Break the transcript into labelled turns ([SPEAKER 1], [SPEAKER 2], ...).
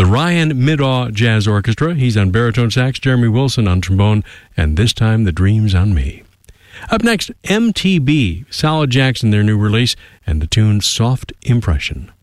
[SPEAKER 1] Ryan Middaugh Jazz Orchestra. He's on baritone sax, Jeremy Wilson on trombone, and this time The Dream's on Me. Up next, MTB, Solid Jackson, their new release, and the tune Soft Impression.